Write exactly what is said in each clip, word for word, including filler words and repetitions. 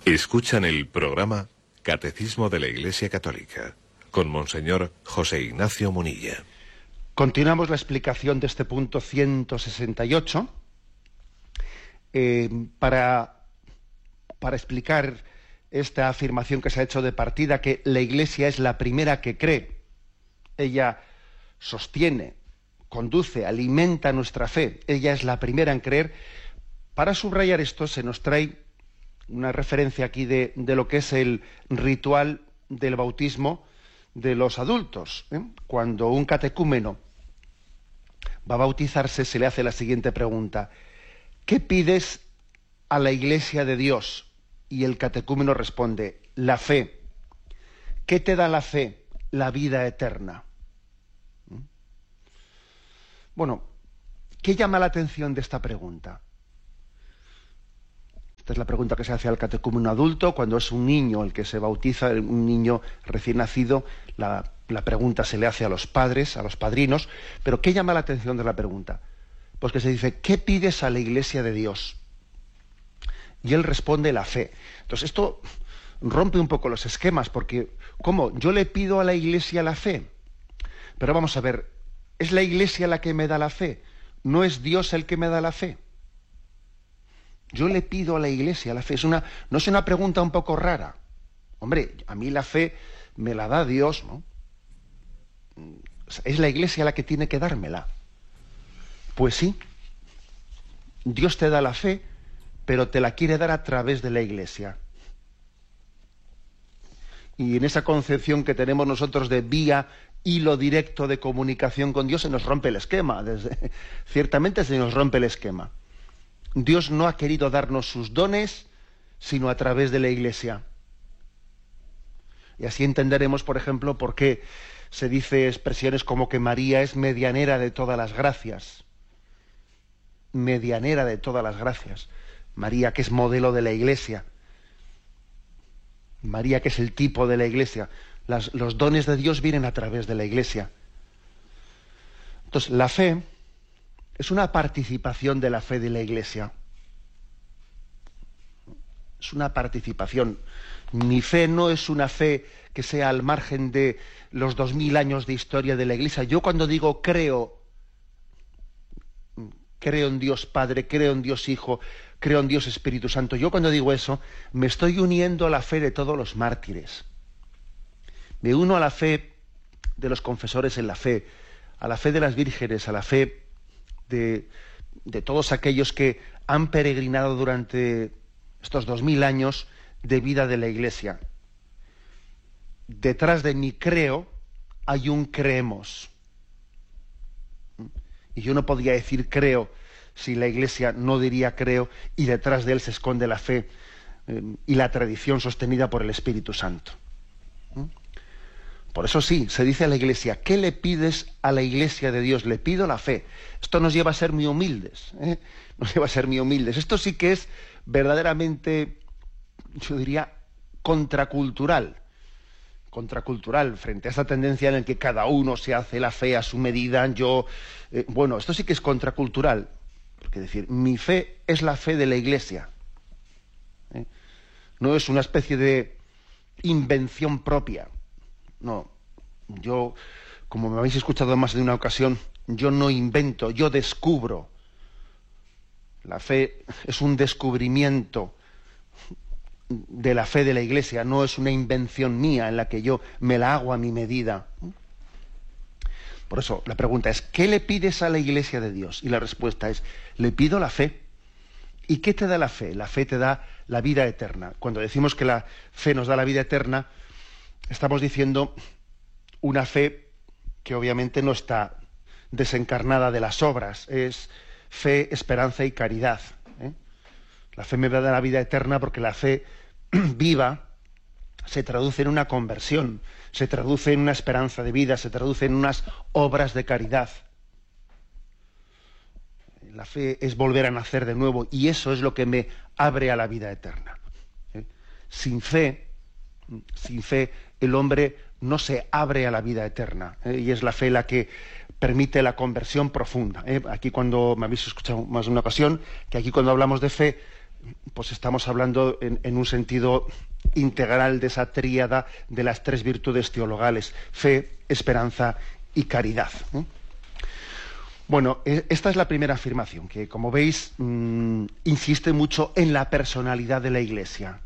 Escuchan el programa Catecismo de la Iglesia Católica con Monseñor José Ignacio Munilla. Continuamos la explicación de este punto ciento sesenta y ocho eh, para, para explicar esta afirmación que se ha hecho de partida, que la Iglesia es la primera que cree. Ella sostiene, conduce, alimenta nuestra fe. Ella es la primera en creer. Para subrayar esto se nos trae una referencia aquí de, de lo que es el ritual del bautismo de los adultos, ¿eh? Cuando un catecúmeno va a bautizarse, se le hace la siguiente pregunta: ¿qué pides a la Iglesia de Dios? Y el catecúmeno responde: la fe. ¿Qué te da la fe? La vida eterna. ¿Mm? Bueno, ¿qué llama la atención de esta pregunta? Esta es la pregunta que se hace al catecúmeno adulto cuando es un niño el que se bautiza, un niño recién nacido. La, la pregunta se le hace a los padres, a los padrinos. Pero ¿qué llama la atención de la pregunta? Pues que se dice: ¿qué pides a la Iglesia de Dios? Y él responde: la fe. Entonces esto rompe un poco los esquemas, porque ¿cómo? Yo le pido a la Iglesia la fe. Pero vamos a ver, ¿es la Iglesia la que me da la fe? ¿No es Dios el que me da la fe? Yo le pido a la Iglesia la fe. Es una, ¿no es una pregunta un poco rara? Hombre, a mí la fe me la da Dios, ¿no? Es la Iglesia la que tiene que dármela. Pues sí, Dios te da la fe, pero te la quiere dar a través de la Iglesia. Y en esa concepción que tenemos nosotros de vía, hilo directo de comunicación con Dios, se nos rompe el esquema. Desde, ciertamente se nos rompe el esquema. Dios no ha querido darnos sus dones sino a través de la Iglesia. Y así entenderemos, por ejemplo, por qué se dice expresiones como que María es medianera de todas las gracias. Medianera de todas las gracias. María, que es modelo de la Iglesia. María, que es el tipo de la Iglesia. Las, los dones de Dios vienen a través de la Iglesia. Entonces, la fe es una participación de la fe de la Iglesia. Es una participación. Mi fe no es una fe que sea al margen de los dos mil años de historia de la Iglesia. Yo cuando digo creo, creo en Dios Padre, creo en Dios Hijo, creo en Dios Espíritu Santo, yo cuando digo eso, me estoy uniendo a la fe de todos los mártires. Me uno a la fe de los confesores en la fe, a la fe de las vírgenes, a la fe de, de todos aquellos que han peregrinado durante estos dos mil años de vida de la Iglesia. Detrás de mi creo hay un creemos. Y yo no podría decir creo si la Iglesia no diría creo, y detrás de él se esconde la fe eh, y la tradición sostenida por el Espíritu Santo. ¿Mm? Por eso sí, se dice a la Iglesia: ¿qué le pides a la Iglesia de Dios? Le pido la fe. Esto nos lleva a ser muy humildes, ¿eh? Nos lleva a ser muy humildes. Esto sí que es verdaderamente, yo diría, contracultural. contracultural frente a esa tendencia en la que cada uno se hace la fe a su medida. Yo, eh, bueno, esto sí que es contracultural, porque decir, mi fe es la fe de la Iglesia, ¿eh? No es una especie de invención propia. No, yo, como me habéis escuchado más de una ocasión, yo no invento, yo descubro. La fe es un descubrimiento de la fe de la Iglesia, no es una invención mía en la que yo me la hago a mi medida. Por eso la pregunta es: ¿qué le pides a la Iglesia de Dios? Y la respuesta es: le pido la fe. ¿Y qué te da la fe? La fe te da la vida eterna. Cuando decimos que la fe nos da la vida eterna, estamos diciendo una fe que obviamente no está desencarnada de las obras, es fe, esperanza y caridad, ¿eh? La fe me da la vida eterna porque la fe viva se traduce en una conversión, se traduce en una esperanza de vida, se traduce en unas obras de caridad. La fe es volver a nacer de nuevo, y eso es lo que me abre a la vida eterna. ¿Eh? Sin fe, sin fe, el hombre no se abre a la vida eterna, ¿eh? Y es la fe la que permite la conversión profunda, ¿eh? Aquí, cuando me habéis escuchado más de una ocasión, que aquí cuando hablamos de fe, pues estamos hablando en, en un sentido integral de esa tríada de las tres virtudes teologales: fe, esperanza y caridad. ¿eh? Bueno, esta es la primera afirmación, que como veis mmm, insiste mucho en la personalidad de la Iglesia.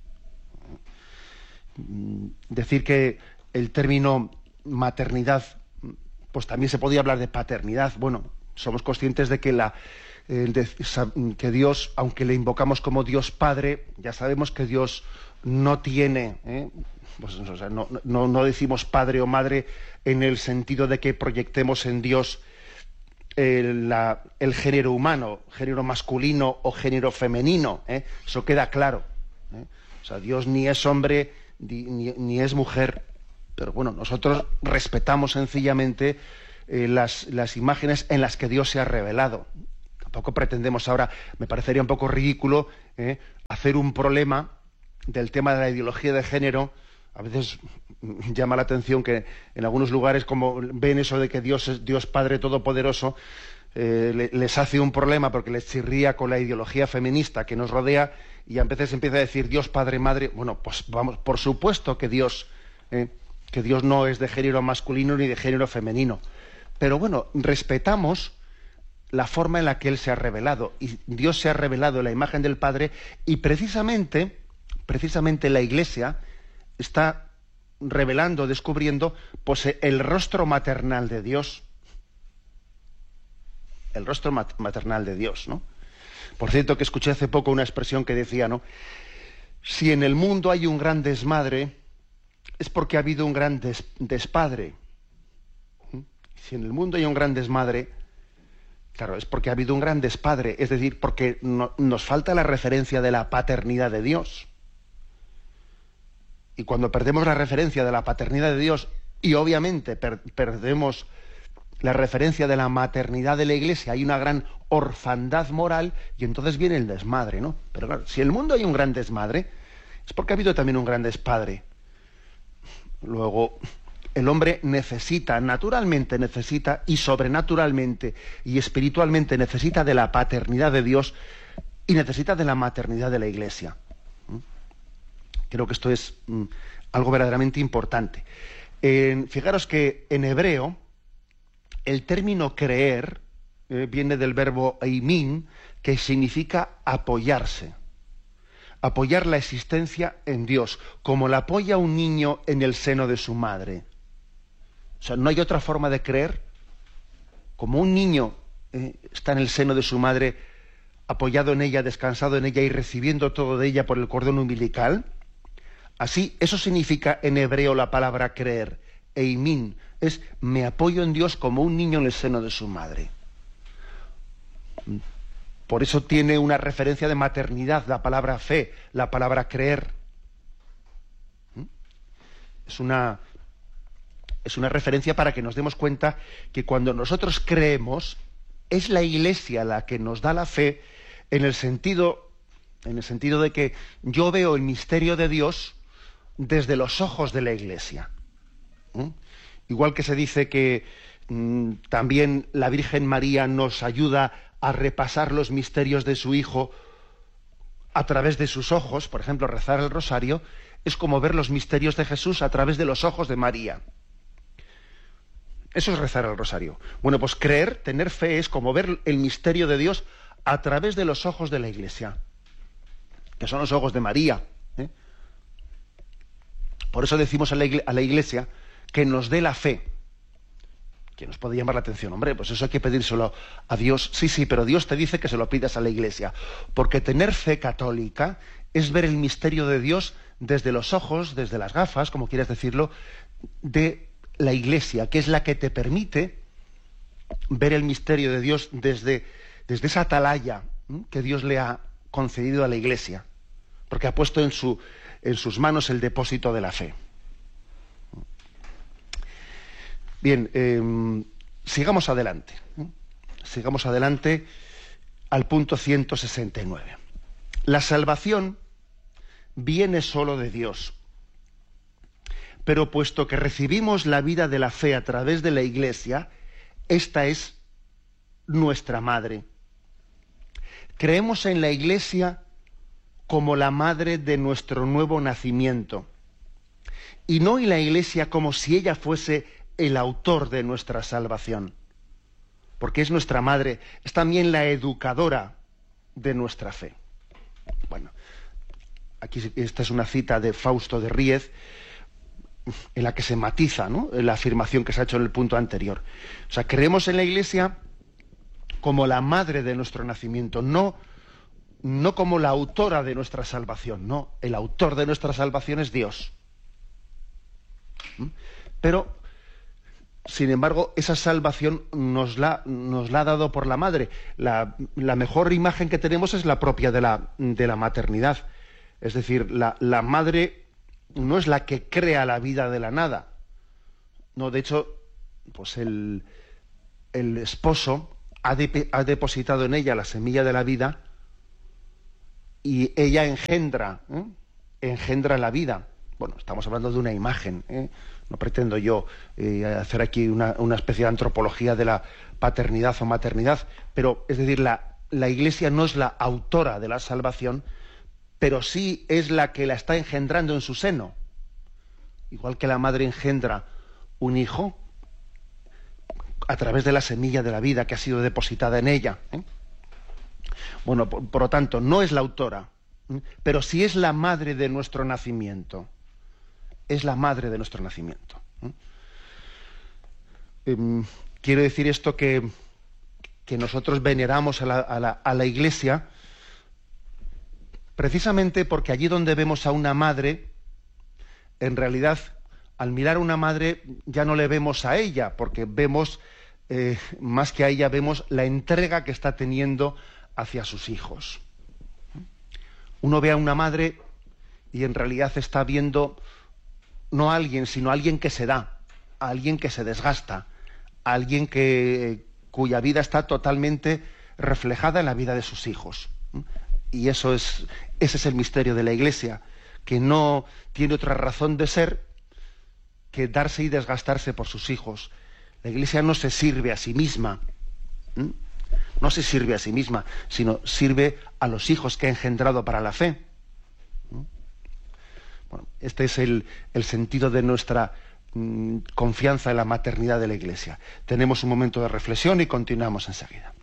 Decir que el término maternidad, pues también se podía hablar de paternidad. Bueno, somos conscientes de que, la, eh, de, que Dios, aunque le invocamos como Dios Padre, ya sabemos que Dios no tiene, ¿eh? pues, o sea, no, no, no decimos padre o madre en el sentido de que proyectemos en Dios el, la, el género humano, género masculino o género femenino. ¿eh? Eso queda claro. ¿eh? O sea, Dios ni es hombre ni, ni, ni es mujer. Pero bueno, nosotros respetamos sencillamente eh, las, las imágenes en las que Dios se ha revelado. Tampoco pretendemos ahora, me parecería un poco ridículo, eh, hacer un problema del tema de la ideología de género. A veces llama la atención que en algunos lugares, como ven eso de que Dios es Dios Padre Todopoderoso, eh, le, les hace un problema porque les chirría con la ideología feminista que nos rodea, y a veces empieza a decir Dios Padre, Madre. Bueno, pues vamos, por supuesto que Dios... Eh, que Dios no es de género masculino ni de género femenino. Pero bueno, respetamos la forma en la que Él se ha revelado. Y Dios se ha revelado en la imagen del Padre, y precisamente, precisamente la Iglesia está revelando, descubriendo, pues, el rostro maternal de Dios. El rostro maternal de Dios, ¿no? Por cierto, que escuché hace poco una expresión que decía, ¿no? Si en el mundo hay un gran desmadre, es porque ha habido un gran des, despadre. Si en el mundo hay un gran desmadre, claro, es porque ha habido un gran despadre, es decir, porque no, nos falta la referencia de la paternidad de Dios. Y cuando perdemos la referencia de la paternidad de Dios, y obviamente per, perdemos la referencia de la maternidad de la Iglesia, hay una gran orfandad moral, y entonces viene el desmadre, ¿no? Pero claro, si en el mundo hay un gran desmadre, es porque ha habido también un gran despadre. Luego, el hombre necesita, naturalmente necesita, y sobrenaturalmente y espiritualmente necesita de la paternidad de Dios, y necesita de la maternidad de la Iglesia. ¿Mm? Creo que esto es mm, algo verdaderamente importante. Eh, fijaros que en hebreo el término creer eh, viene del verbo eimin, que significa apoyarse. Apoyar la existencia en Dios, como la apoya un niño en el seno de su madre. O sea, no hay otra forma de creer. Como un niño eh, está en el seno de su madre, apoyado en ella, descansado en ella y recibiendo todo de ella por el cordón umbilical, así, eso significa en hebreo la palabra creer. Eimin es me apoyo en Dios como un niño en el seno de su madre. Por eso tiene una referencia de maternidad la palabra fe, la palabra creer. Es una, es una referencia para que nos demos cuenta que cuando nosotros creemos, es la Iglesia la que nos da la fe, en el sentido, en el sentido de que yo veo el misterio de Dios desde los ojos de la Iglesia. ¿Mm? Igual que se dice que mmm, también la Virgen María nos ayuda a repasar los misterios de su Hijo a través de sus ojos, por ejemplo, rezar el rosario, es como ver los misterios de Jesús a través de los ojos de María. Eso es rezar el rosario. Bueno, pues creer, tener fe, es como ver el misterio de Dios a través de los ojos de la Iglesia, que son los ojos de María. ¿eh? Por eso decimos a la, Iglesia, a la Iglesia que nos dé la fe. Que nos puede llamar la atención, hombre, pues eso hay que pedírselo a Dios. Sí, sí, pero Dios te dice que se lo pidas a la Iglesia, porque tener fe católica es ver el misterio de Dios desde los ojos, desde las gafas, como quieras decirlo, de la Iglesia, que es la que te permite ver el misterio de Dios desde, desde esa atalaya ¿eh? que Dios le ha concedido a la Iglesia, porque ha puesto en, su, en sus manos el depósito de la fe. Bien, eh, sigamos adelante. ¿eh? Sigamos adelante al punto ciento sesenta y nueve. La salvación viene solo de Dios. Pero puesto que recibimos la vida de la fe a través de la Iglesia, esta es nuestra madre. Creemos en la Iglesia como la madre de nuestro nuevo nacimiento. Y no en la Iglesia como si ella fuese el autor de nuestra salvación, porque es nuestra madre, es también la educadora de nuestra fe. Bueno, aquí esta es una cita de Fausto de Ries, en la que se matiza, ¿no?, la afirmación que se ha hecho en el punto anterior. O sea, creemos en la Iglesia como la madre de nuestro nacimiento, no, no como la autora de nuestra salvación, no, el autor de nuestra salvación es Dios. ¿Mm? Pero, sin embargo, esa salvación nos la, nos la ha dado por la madre. La, la mejor imagen que tenemos es la propia de la, de la maternidad. Es decir, la, la madre no es la que crea la vida de la nada. No, de hecho, pues el, el esposo ha, de, ha depositado en ella la semilla de la vida y ella engendra, ¿eh? engendra la vida. Bueno, estamos hablando de una imagen, ¿eh? No pretendo yo eh, hacer aquí una, una especie de antropología de la paternidad o maternidad, pero es decir, la, la Iglesia no es la autora de la salvación, pero sí es la que la está engendrando en su seno. Igual que la madre engendra un hijo a través de la semilla de la vida que ha sido depositada en ella, ¿eh? Bueno, por, por lo tanto, no es la autora, ¿eh? pero sí es la madre de nuestro nacimiento. Es la madre de nuestro nacimiento. ¿eh? Eh, quiero decir esto que, que nosotros veneramos a la, a, la, a la Iglesia precisamente porque allí donde vemos a una madre, en realidad, al mirar a una madre ya no le vemos a ella, porque vemos, eh, más que a ella, vemos la entrega que está teniendo hacia sus hijos. Uno ve a una madre y en realidad está viendo no a alguien, sino a alguien que se da, a alguien que se desgasta, a alguien que, cuya vida está totalmente reflejada en la vida de sus hijos. Y eso es, ese es el misterio de la Iglesia, que no tiene otra razón de ser que darse y desgastarse por sus hijos. La Iglesia no se sirve a sí misma, ¿Mm? no se sirve a sí misma, sino sirve a los hijos que ha engendrado para la fe. ¿Mm? Bueno, este es el, el sentido de nuestra mm, confianza en la maternidad de la Iglesia. Tenemos un momento de reflexión y continuamos enseguida.